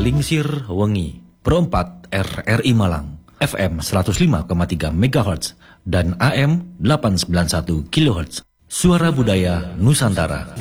Lingsir Wengi, Pro 4 RRI Malang, FM 105,3 MHz dan AM 891 kHz. Suara Budaya Nusantara.